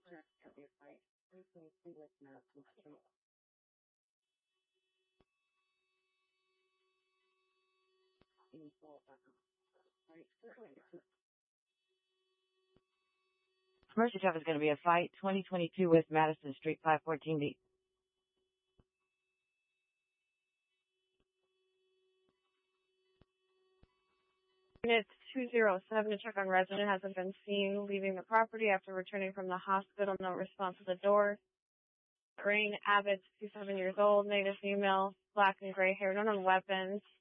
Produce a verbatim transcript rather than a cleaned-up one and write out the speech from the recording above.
Mercy Tough is going to be a fight. twenty twenty-two West Madison Street, five fourteen D. Unit two zero seven, a check on resident hasn't been seen leaving the property after returning from the hospital. No response to the door. Rain Abbott, sixty-seven years old, native female, black and gray hair, no known weapons.